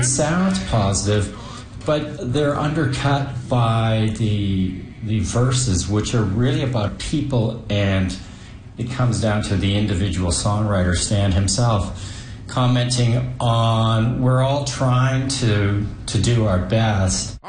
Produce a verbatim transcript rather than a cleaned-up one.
It sounds positive, but they're undercut by the the verses, which are really about people, and it comes down to the individual songwriter, Stan himself, commenting on we're all trying to to do our best.